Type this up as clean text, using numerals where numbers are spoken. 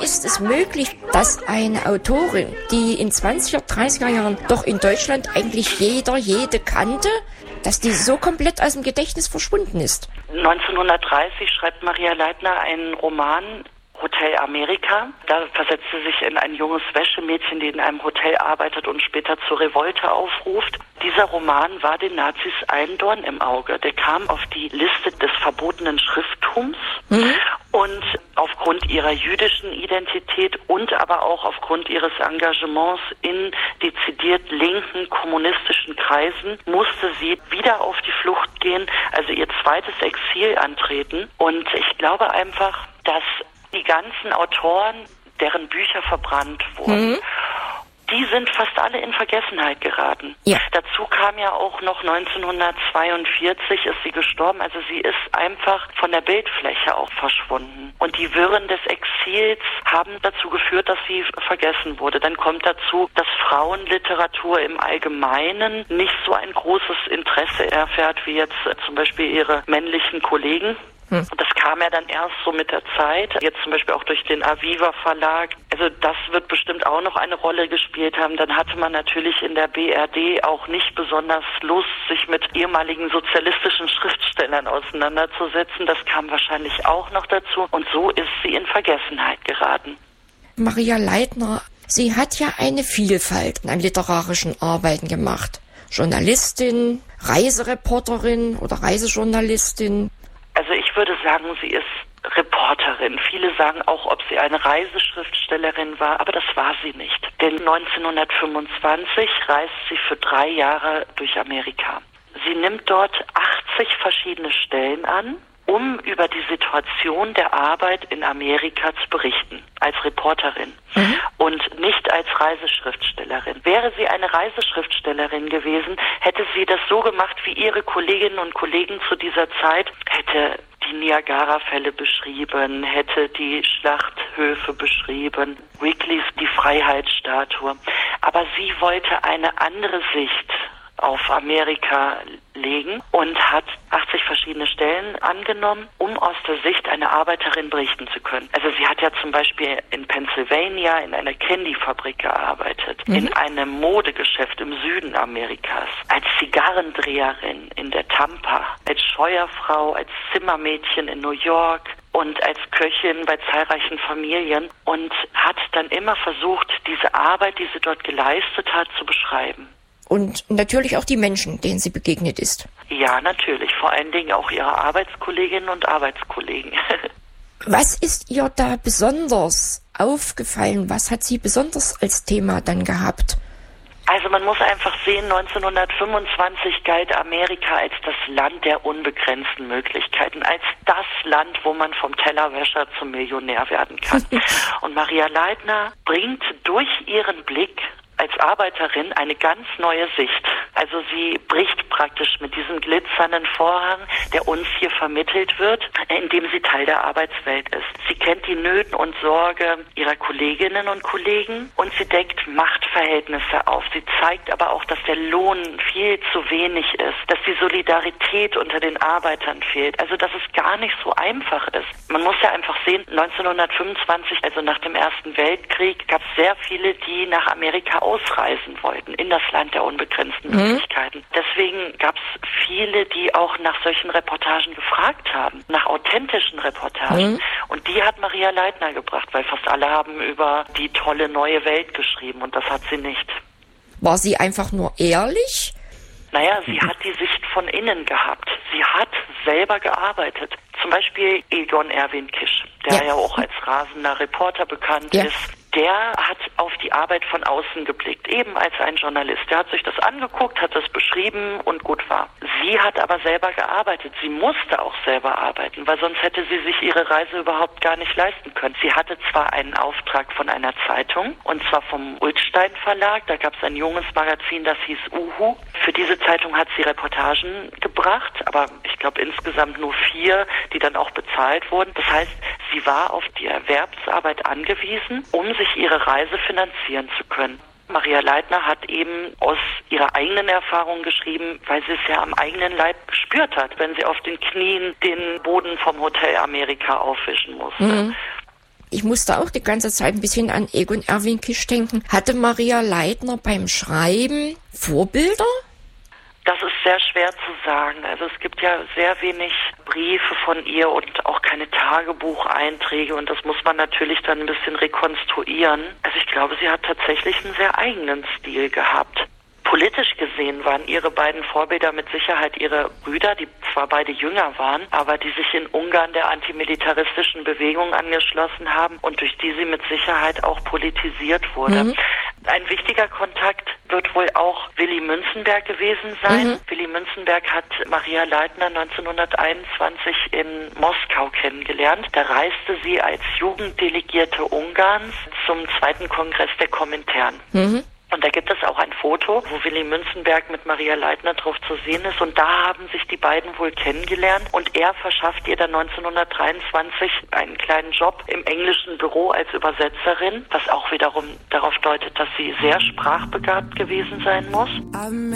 ist es möglich, dass eine Autorin, die in 20er, 30er Jahren doch in Deutschland eigentlich jede kannte, dass die so komplett aus dem Gedächtnis verschwunden ist? 1930 schreibt Maria Leitner einen Roman, Hotel Amerika. Da versetzt sie sich in ein junges Wäschemädchen, die in einem Hotel arbeitet und später zur Revolte aufruft. Dieser Roman war den Nazis ein Dorn im Auge. Der kam auf die Liste des verbotenen Schriftums und aufgrund ihrer jüdischen Identität und aber auch aufgrund ihres Engagements in dezidiert linken kommunistischen Kreisen musste sie wieder auf die Flucht gehen, also ihr zweites Exil antreten. Und ich glaube einfach, dass die ganzen Autoren, deren Bücher verbrannt wurden, die sind fast alle in Vergessenheit geraten. Ja. Dazu kam ja auch noch 1942 ist sie gestorben. Also sie ist einfach von der Bildfläche auch verschwunden. Und die Wirren des Exils haben dazu geführt, dass sie vergessen wurde. Dann kommt dazu, dass Frauenliteratur im Allgemeinen nicht so ein großes Interesse erfährt wie jetzt zum Beispiel ihre männlichen Kollegen. Das kam ja dann erst so mit der Zeit, jetzt zum Beispiel auch durch den Aviva Verlag. Also das wird bestimmt auch noch eine Rolle gespielt haben. Dann hatte man natürlich in der BRD auch nicht besonders Lust, sich mit ehemaligen sozialistischen Schriftstellern auseinanderzusetzen. Das kam wahrscheinlich auch noch dazu. Und so ist sie in Vergessenheit geraten. Maria Leitner, sie hat ja eine Vielfalt an literarischen Arbeiten gemacht. Journalistin, Reisereporterin oder Reisejournalistin. Also ich würde sagen, sie ist Reporterin. Viele sagen auch, ob sie eine Reiseschriftstellerin war, aber das war sie nicht. Denn 1925 reist sie für 3 Jahre durch Amerika. Sie nimmt dort 80 verschiedene Stellen an, um über die Situation der Arbeit in Amerika zu berichten, als Reporterin und nicht als Reiseschriftstellerin. Wäre sie eine Reiseschriftstellerin gewesen, hätte sie das so gemacht wie ihre Kolleginnen und Kollegen zu dieser Zeit, hätte die Niagara-Fälle beschrieben, hätte die Schlachthöfe beschrieben, Wrigley's die Freiheitsstatue. Aber sie wollte eine andere Sicht auf Amerika legen und hat 80 verschiedene Stellen angenommen, um aus der Sicht einer Arbeiterin berichten zu können. Also sie hat ja zum Beispiel in Pennsylvania in einer Candy-Fabrik gearbeitet, in einem Modegeschäft im Süden Amerikas, als Zigarrendreherin in der Tampa, als Scheuerfrau, als Zimmermädchen in New York und als Köchin bei zahlreichen Familien und hat dann immer versucht, diese Arbeit, die sie dort geleistet hat, zu beschreiben. Und natürlich auch die Menschen, denen sie begegnet ist. Ja, natürlich. Vor allen Dingen auch ihre Arbeitskolleginnen und Arbeitskollegen. Was ist ihr da besonders aufgefallen? Was hat sie besonders als Thema dann gehabt? Also man muss einfach sehen, 1925 galt Amerika als das Land der unbegrenzten Möglichkeiten, als das Land, wo man vom Tellerwäscher zum Millionär werden kann. Und Maria Leitner bringt durch ihren Blick als Arbeiterin eine ganz neue Sicht. Also sie bricht praktisch mit diesem glitzernden Vorhang, der uns hier vermittelt wird, indem sie Teil der Arbeitswelt ist. Sie kennt die Nöte und Sorge ihrer Kolleginnen und Kollegen und sie deckt Machtverhältnisse auf. Sie zeigt aber auch, dass der Lohn viel zu wenig ist, dass die Solidarität unter den Arbeitern fehlt. Also dass es gar nicht so einfach ist. Man muss ja einfach sehen, 1925, also nach dem Ersten Weltkrieg, gab es sehr viele, die nach Amerika ausreisen wollten, in das Land der unbegrenzten Möglichkeiten. Deswegen gab es viele, die auch nach solchen Reportagen gefragt haben, nach authentischen Reportagen. Und die hat Maria Leitner gebracht, weil fast alle haben über die tolle neue Welt geschrieben und das hat sie nicht. War sie einfach nur ehrlich? Naja, sie hat die Sicht von innen gehabt. Sie hat selber gearbeitet. Zum Beispiel Egon Erwin Kisch, der ja auch als rasender Reporter bekannt ist. Der hat auf die Arbeit von außen geblickt, eben als ein Journalist. Der hat sich das angeguckt, hat das beschrieben und gut war. Sie hat aber selber gearbeitet. Sie musste auch selber arbeiten, weil sonst hätte sie sich ihre Reise überhaupt gar nicht leisten können. Sie hatte zwar einen Auftrag von einer Zeitung, und zwar vom Ulstein Verlag. Da gab es ein junges Magazin, das hieß Uhu. Für diese Zeitung hat sie Reportagen gebracht, aber ich glaube insgesamt nur 4, die dann auch bezahlt wurden. Das heißt, sie war auf die Erwerbsarbeit angewiesen, um sich ihre Reise finanzieren zu können. Maria Leitner hat eben aus ihrer eigenen Erfahrung geschrieben, weil sie es ja am eigenen Leib gespürt hat, wenn sie auf den Knien den Boden vom Hotel Amerika aufwischen musste. Ich musste auch die ganze Zeit ein bisschen an Egon Erwin Kisch denken. Hatte Maria Leitner beim Schreiben Vorbilder? Das ist sehr schwer zu sagen. Also es gibt ja sehr wenig Briefe von ihr und auch keine Tagebucheinträge und das muss man natürlich dann ein bisschen rekonstruieren. Also ich glaube, sie hat tatsächlich einen sehr eigenen Stil gehabt. Politisch gesehen waren ihre beiden Vorbilder mit Sicherheit ihre Brüder, die zwar beide jünger waren, aber die sich in Ungarn der antimilitaristischen Bewegung angeschlossen haben und durch die sie mit Sicherheit auch politisiert wurde. Ein wichtiger Kontakt wird wohl auch Willy Münzenberg gewesen sein. Willy Münzenberg hat Maria Leitner 1921 in Moskau kennengelernt. Da reiste sie als Jugenddelegierte Ungarns zum 2. Kongress der Komintern. Und da gibt es auch ein Foto, wo Willy Münzenberg mit Maria Leitner drauf zu sehen ist. Und da haben sich die beiden wohl kennengelernt. Und er verschafft ihr dann 1923 einen kleinen Job im englischen Büro als Übersetzerin, was auch wiederum darauf deutet, dass sie sehr sprachbegabt gewesen sein muss.